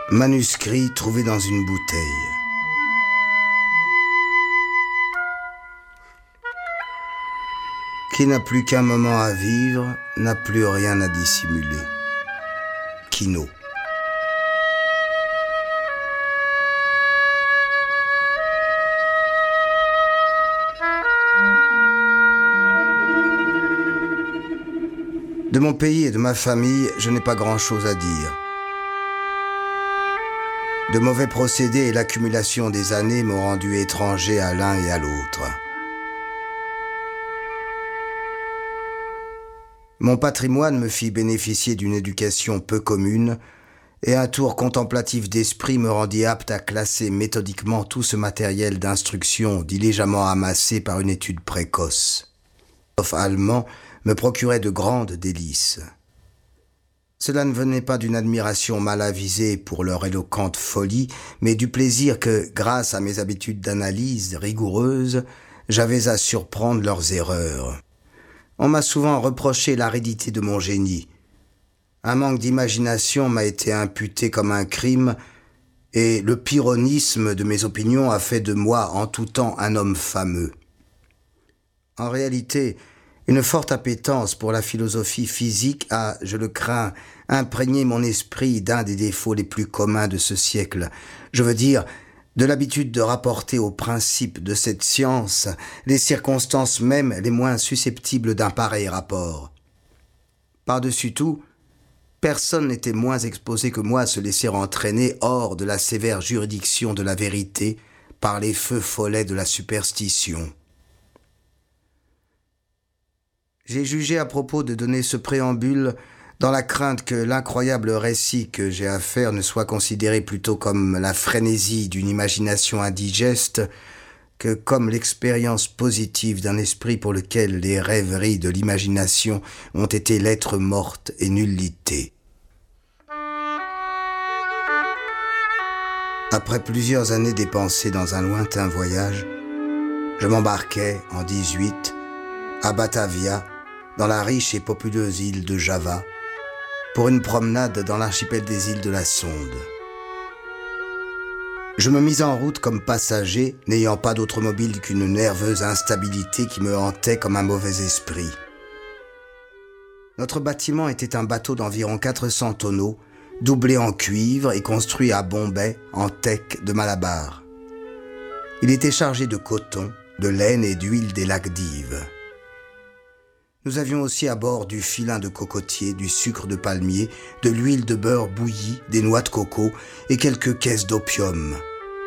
Manuscrit trouvé dans une bouteille. Qui n'a plus qu'un moment à vivre, n'a plus rien à dissimuler. Quinault. De mon pays et de ma famille, je n'ai pas grand-chose à dire. De mauvais procédés et l'accumulation des années m'ont rendu étranger à l'un et à l'autre. Mon patrimoine me fit bénéficier d'une éducation peu commune et un tour contemplatif d'esprit me rendit apte à classer méthodiquement tout ce matériel d'instruction diligemment amassé par une étude précoce. Le prof allemand me procurait de grandes délices. Cela ne venait pas d'une admiration mal avisée pour leur éloquente folie, mais du plaisir que, grâce à mes habitudes d'analyse rigoureuses, j'avais à surprendre leurs erreurs. On m'a souvent reproché l'aridité de mon génie. Un manque d'imagination m'a été imputé comme un crime, et le pyrrhonisme de mes opinions a fait de moi en tout temps un homme fameux. En réalité, une forte appétence pour la philosophie physique a, je le crains, imprégné mon esprit d'un des défauts les plus communs de ce siècle. Je veux dire, de l'habitude de rapporter aux principes de cette science les circonstances même les moins susceptibles d'un pareil rapport. Par-dessus tout, personne n'était moins exposé que moi à se laisser entraîner hors de la sévère juridiction de la vérité par les feux follets de la superstition. J'ai jugé à propos de donner ce préambule dans la crainte que l'incroyable récit que j'ai à faire ne soit considéré plutôt comme la frénésie d'une imagination indigeste que comme l'expérience positive d'un esprit pour lequel les rêveries de l'imagination ont été lettres mortes et nullités. Après plusieurs années dépensées dans un lointain voyage, je m'embarquai en 18 à Batavia, dans la riche et populeuse île de Java, pour une promenade dans l'archipel des îles de la Sonde. Je me mis en route comme passager, n'ayant pas d'autre mobile qu'une nerveuse instabilité qui me hantait comme un mauvais esprit. Notre bâtiment était un bateau d'environ 400 tonneaux, doublé en cuivre et construit à Bombay, en teck de Malabar. Il était chargé de coton, de laine et d'huile des lacs d'Ives. Nous avions aussi à bord du filin de cocotier, du sucre de palmier, de l'huile de beurre bouillie, des noix de coco et quelques caisses d'opium.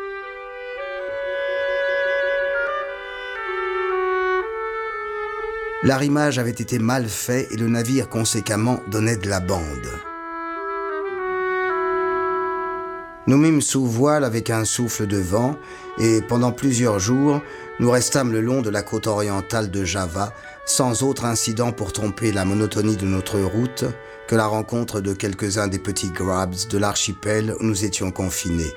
L'arrimage avait été mal fait et le navire conséquemment donnait de la bande. Nous mîmes sous voile avec un souffle de vent et pendant plusieurs jours, nous restâmes le long de la côte orientale de Java, sans autre incident pour tromper la monotonie de notre route que la rencontre de quelques-uns des petits grabs de l'archipel où nous étions confinés.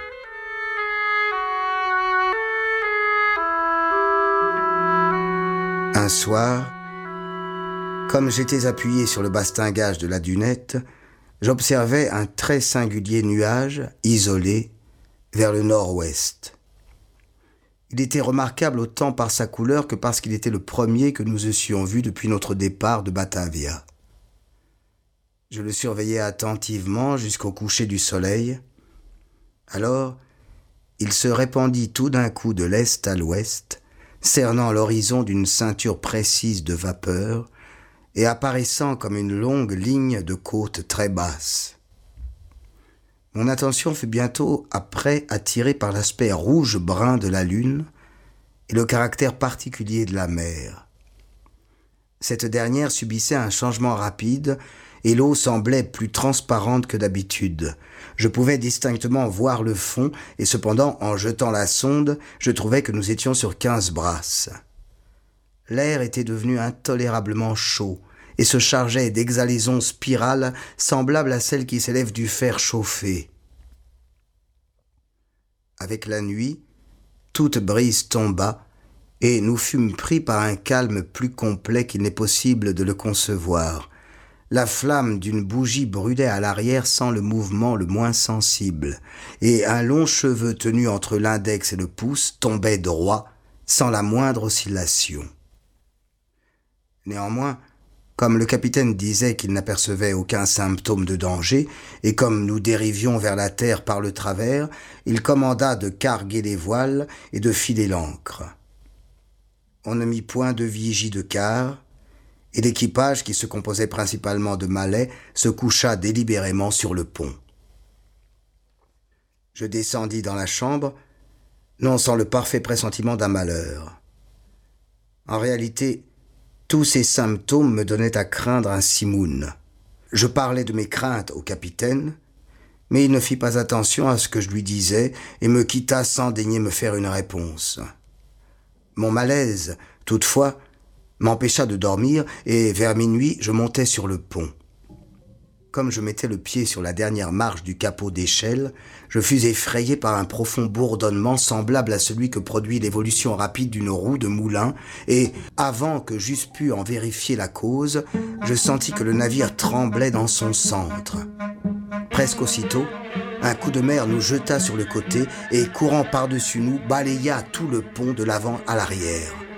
Un soir, comme j'étais appuyé sur le bastingage de la dunette, j'observais un très singulier nuage, isolé, vers le nord-ouest. Il était remarquable autant par sa couleur que parce qu'il était le premier que nous eussions vu depuis notre départ de Batavia. Je le surveillais attentivement jusqu'au coucher du soleil. Alors, il se répandit tout d'un coup de l'est à l'ouest, cernant l'horizon d'une ceinture précise de vapeur et apparaissant comme une longue ligne de côte très basse. Mon attention fut bientôt après attirée par l'aspect rouge-brun de la lune et le caractère particulier de la mer. Cette dernière subissait un changement rapide et l'eau semblait plus transparente que d'habitude. Je pouvais distinctement voir le fond et cependant, en jetant la sonde, je trouvais que nous étions sur 15 brasses. L'air était devenu intolérablement chaud et se chargeait d'exhalaisons spirales semblables à celles qui s'élèvent du fer chauffé. Avec la nuit, toute brise tomba et nous fûmes pris par un calme plus complet qu'il n'est possible de le concevoir. La flamme d'une bougie brûlait à l'arrière sans le mouvement le moins sensible, et un long cheveu tenu entre l'index et le pouce tombait droit, sans la moindre oscillation. Néanmoins, comme le capitaine disait qu'il n'apercevait aucun symptôme de danger, et comme nous dérivions vers la terre par le travers, il commanda de carguer les voiles et de filer l'ancre. On ne mit point de vigie de quart, et l'équipage, qui se composait principalement de Malais, se coucha délibérément sur le pont. Je descendis dans la chambre, non sans le parfait pressentiment d'un malheur. En réalité, tous ces symptômes me donnaient à craindre un simoun. Je parlais de mes craintes au capitaine, mais il ne fit pas attention à ce que je lui disais et me quitta sans daigner me faire une réponse. Mon malaise, toutefois, m'empêcha de dormir et vers minuit, je montai sur le pont. Comme je mettais le pied sur la dernière marche du capot d'échelle, je fus effrayé par un profond bourdonnement semblable à celui que produit l'évolution rapide d'une roue de moulin et, avant que j'eusse pu en vérifier la cause, je sentis que le navire tremblait dans son centre. Presque aussitôt, un coup de mer nous jeta sur le côté et, courant par-dessus nous, balaya tout le pont de l'avant à l'arrière.